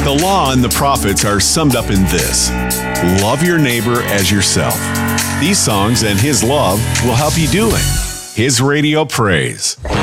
The law and the prophets are summed up in this: love your neighbor as yourself. These songs and His love will help you do it. His Radio Praise.